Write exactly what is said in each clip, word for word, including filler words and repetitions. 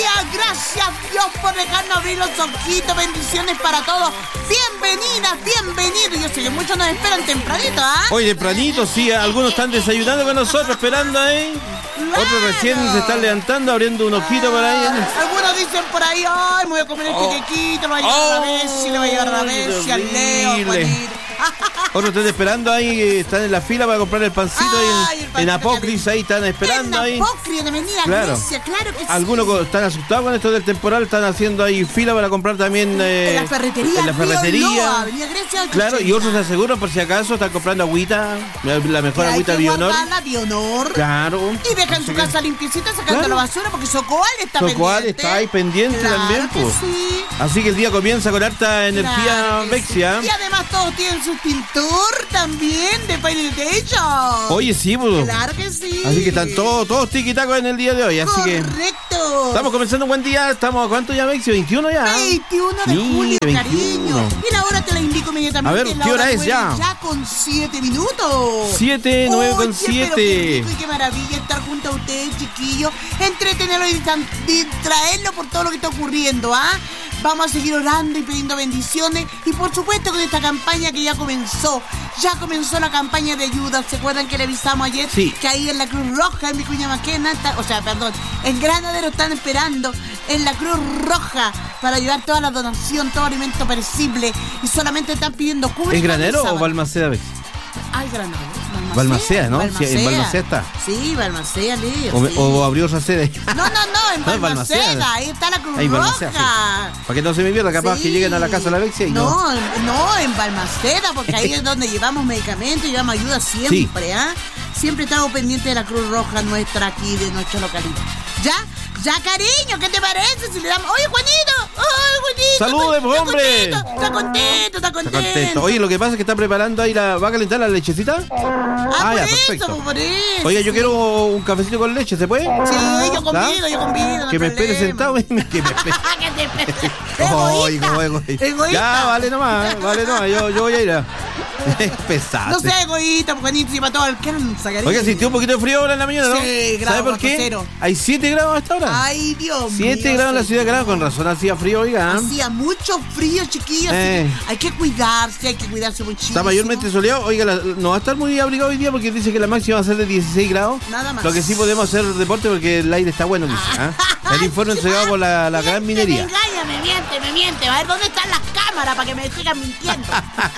día. Gracias Dios por dejarnos abrir los ojitos. Bendiciones para todos. Bienvenidas, bienvenidos. Yo sé que muchos nos esperan tempranito, ¿ah? ¿eh? Hoy tempranito, sí. Algunos están desayunando con nosotros, esperando ahí. Claro. Otros recién se están levantando, abriendo un ojito por ahí. Algunos dicen por ahí, ay, me voy a comer este quequito, lo va a llevar a la Bessie, le va a llevar a la Bessie, al Leo, a Juanito. Otros están esperando ahí, están en la fila para comprar el pancito. Ay, en, el en Apócris, ahí están esperando. En Apócris, de Avenida claro. Grecia, claro que sí. Algunos están asustados con esto del temporal, están haciendo ahí fila para comprar también. Eh, en la ferretería. En la ferretería. Loa, Avenida Grecia, claro, y otros se aseguran por si acaso, están comprando agüita, la mejor agüita Bionor. La Bionor. Claro. Y dejan su casa limpiecita sacando claro. la basura porque Socoal está Socoal pendiente. está ahí pendiente claro también, pues. Sí. Así que el día comienza con harta energía claro Vexia. Sí. Y además todos tienen su tintor también de Painted Techo. Oye, sí, pues. Claro que sí. Así que están todos, todos tiquitacos en el día de hoy. Así Correcto. que. Estamos comenzando un buen día. Estamos, ¿cuánto ya, Vexia? ¿veintiuno ya? veintiuno de sí, julio, veintiuno. Cariño. Y la hora te la indico inmediatamente. A ver, ¿qué hora, hora es ya? Ya con siete minutos. siete, nueve con siete. Qué rico y qué maravilla estar junto a ustedes, chiquillos. Entretenerlo y distraerlo por todo lo que está ocurriendo, ¿ah? ¿eh? Vamos a seguir orando y pidiendo bendiciones. Y por supuesto con esta campaña que ya comenzó. Ya comenzó la campaña de ayuda. ¿Se acuerdan que le avisamos ayer? Sí. Que ahí en la Cruz Roja, en Vicuña Maquena, o sea, perdón, en Granadero están esperando en la Cruz Roja para ayudar toda la donación, todo alimento perecible. Y solamente están pidiendo cubrir. ¿Es Granadero o Balmaceda? Ay, Granadero. Balmaceda, ¿no? Balmaceda. Sí, en Balmaceda está. Sí, Balmaceda, Leo. O, sí. o abrió otra sede. No, no, no, en Balmaceda. Balmaceda. Ahí está la Cruz ahí, Roja. Sí. Para que no se me pierda, capaz sí. que lleguen a la casa de la Vexia y no. No, no, en Balmaceda, porque ahí es donde llevamos medicamentos y llevamos ayuda siempre, ¿ah? Sí. Siempre estamos pendientes de la Cruz Roja nuestra aquí, de nuestra localidad. ¿Ya? Ya, cariño, ¿qué te parece si le damos? ¡Oye, Juanito! ¡Oye, Juanito! ¡Saludes, está, hombre! Está contento, está contento, está contento. Está contento. Oye, lo que pasa es que está preparando ahí la... ¿Va a calentar la lechecita? Ah, ah por ya, eso, perfecto. Por eso. Oye, yo quiero un cafecito con leche, ¿se puede? Sí, yo convido, yo convido. No que me espere sentado. Que me espere. Que te espere. Egoísta. Egoísta. Ya, vale nomás, vale nomás. Yo, yo voy a ir a... Es pesado. No sea egoísta, Juanito, si para todo alcanza, cariño. Oiga, sintió un poquito de frío ahora en la mañana, ¿no? Sí, ¿sabe por qué? Cero. Hay siete grados hasta ahora. Ay, Dios mío. siete grados en la ciudad de Granada, con razón hacía frío, oiga. Hacía mucho frío, chiquillos. Eh. Hay que cuidarse, hay que cuidarse muchísimo. Está mayormente soleado. Oiga, la, no va a estar muy abrigado hoy día porque dice que la máxima va a ser de dieciséis grados. Nada más. Lo que sí podemos hacer deporte porque el aire está bueno, dice. ¿eh? El informe entregado por la, la gran minería. Me engaña, me miente, me miente. A ver, ¿dónde están las cámaras para que me sigan mintiendo?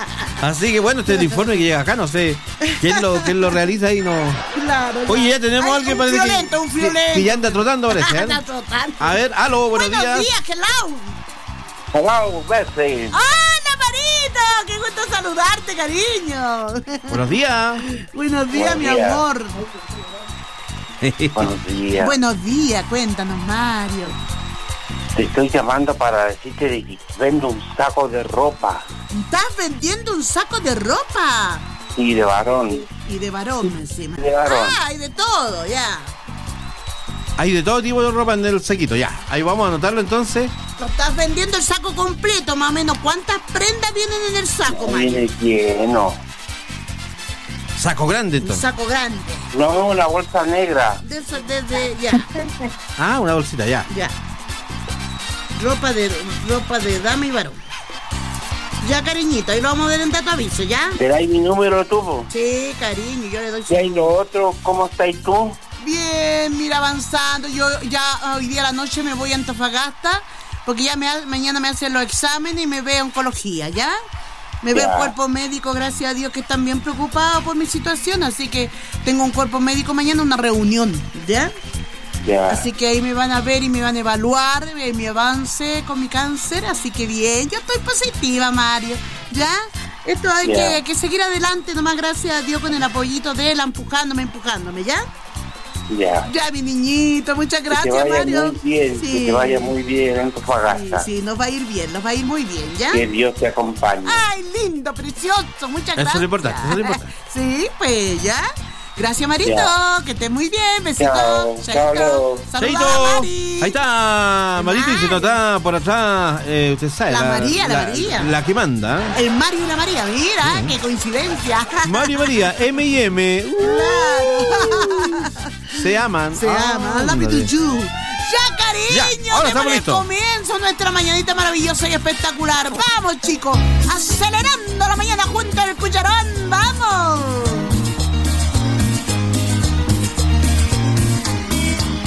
Así que bueno, este es el informe que llega acá, no sé quién lo, quién lo realiza ahí, no. Claro. Oye, ya tenemos a alguien para que, un que, que ya anda trotando, parece. ¿eh? Anda trotando. A ver, aló, buenos, buenos días. Buenos días, hello. Hello, Bessie. ¡Hola, Marito! ¡Qué gusto saludarte, cariño! Buenos días. Buenos días, mi días. amor. Buenos días. Buenos días, cuéntanos, Mario. Te estoy llamando para decirte que vendo un saco de ropa. ¿Estás vendiendo un saco de ropa? Y de varón. Y de varón, encima. De varón. Ah, y de todo, ya. Hay de todo tipo de ropa en el saquito, ya. Ahí vamos a anotarlo entonces. Lo estás vendiendo el saco completo, más o menos. ¿Cuántas prendas vienen en el saco, Mario? Viene lleno. Saco grande, entonces. Un saco grande. No, una bolsa negra. De eso, de, de, ya. Ah, una bolsita, ya. Ya. Ropa de, ropa de dama y varón. Ya, cariñito, ahí lo vamos a ver en dato aviso, ¿ya? ¿Te dais mi número, tú? Sí, cariño, yo le doy su... ¿Y ahí lo otro? ¿Cómo estás tú? Bien, mira, avanzando. Yo ya hoy día a la noche me voy a Antofagasta porque ya me, mañana me hacen los exámenes y me veo oncología, ¿ya? Me veo cuerpo médico, gracias a Dios, que están bien preocupados por mi situación, así que tengo un cuerpo médico mañana, una reunión, ¿ya? Yeah. Así que ahí me van a ver y me van a evaluar eh, mi avance con mi cáncer, así que bien, yo estoy positiva, Mario, ¿ya? Esto hay yeah. que, que seguir adelante, nomás gracias a Dios con el apoyito de él, empujándome, empujándome, ¿ya? Ya. Ya, mi niñito, muchas gracias, que te vaya Mario. Muy bien, sí. Que te vaya muy bien en tu Antofagasta. Sí, sí, nos va a ir bien, nos va a ir muy bien, ¿ya? Que Dios te acompañe. Ay, lindo, precioso, muchas gracias. Eso es lo importante, eso es lo importante. Sí, pues, ¿ya? Gracias, Marito, ya. Que estés muy bien, besito. Chao, chao. Saludos a Mari. Ahí está, Marito, y se nota por atrás, eh, usted sabe. La, la María, la, la María. La que manda. El Mario y la María, mira, sí. Qué coincidencia. Mario y María, M y M. Claro. Se aman. Se ah, aman, I love you to you. Ya, cariño, Ya, ahora estamos listos. Comienza nuestra mañanita maravillosa y espectacular. Vamos, chicos, acelerando la mañana junto al cucharón. ¡Vamos!